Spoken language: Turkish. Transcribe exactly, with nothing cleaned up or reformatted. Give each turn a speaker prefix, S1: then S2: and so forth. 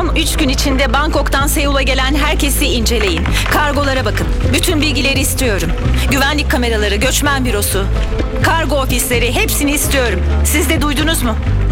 S1: Son üç gün içinde Bangkok'tan Seul'a gelen herkesi inceleyin. Kargolara bakın. Bütün bilgileri istiyorum. Güvenlik kameraları, göçmen bürosu, kargo ofisleri hepsini istiyorum. Siz de duydunuz mu?